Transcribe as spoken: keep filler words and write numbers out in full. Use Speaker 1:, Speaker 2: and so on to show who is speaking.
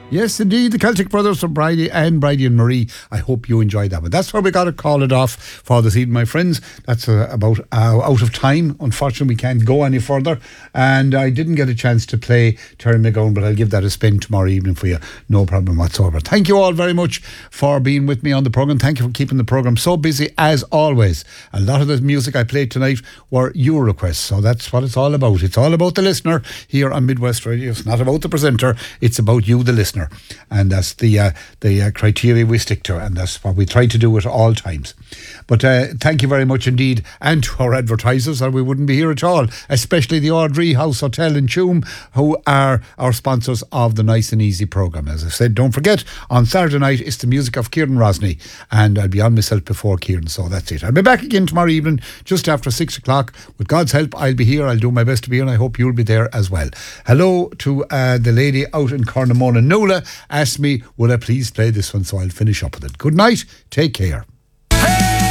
Speaker 1: Yes, indeed, the Celtic Brothers from Bridie and Bridie and Marie. I hope you enjoyed that one. That's where we got to call it off for this evening, my friends. That's uh, about uh, out of time. Unfortunately, we can't go any further. And I didn't get a chance to play Terry McGowan, but I'll give that a spin tomorrow evening for you. No problem whatsoever. Thank you all very much for being with me on the programme. Thank you for keeping the programme so busy as always. A lot of the music I played tonight were your requests. So that's what it's all about. It's all about the listener here on Midwest Radio. It's not about the presenter. It's about you, the listener. And that's the uh, the uh, criteria we stick to, and that's what we try to do at all times. But uh, thank you very much indeed, and to our advertisers, or we wouldn't be here at all, especially the Audrey House Hotel in Tuam, who are our sponsors of the Nice and Easy programme. As I said, don't forget, on Saturday night it's the music of Kieran Rosny, and I'll be on myself before Kieran, so that's it. I'll be back again tomorrow evening just after six o'clock. With God's help, I'll be here. I'll do my best to be here, and I hope you'll be there as well. Hello to uh, the lady out in Cornamona. Nuala asked me, would I please play this one, so I'll finish up with it. Good night, take care.